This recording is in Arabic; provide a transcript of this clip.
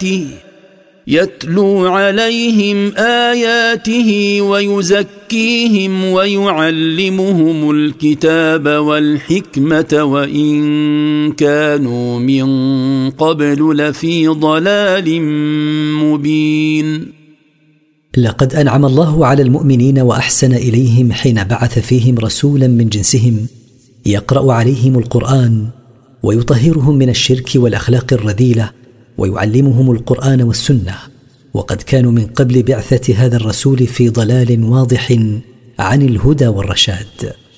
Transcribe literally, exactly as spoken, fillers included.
آياته يتلو عليهم آياته ويزكيهم ويعلمهم الكتاب والحكمة وإن كانوا من قبل لفي ضلال مبين. لقد أنعم الله على المؤمنين وأحسن إليهم حين بعث فيهم رسولا من جنسهم يقرأ عليهم القرآن ويطهرهم من الشرك والأخلاق الرذيلة ويعلمهم القرآن والسنة، وقد كانوا من قبل بعثة هذا الرسول في ضلال واضح عن الهدى والرشاد.